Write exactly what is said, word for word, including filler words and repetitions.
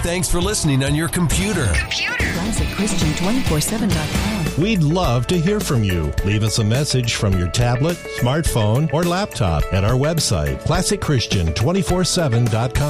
thanks for listening on your computer. Computer. Classic Christian two four seven dot com. We'd love to hear from you. Leave us a message from your tablet, smartphone, or laptop at our website, classic christian two four seven dot com.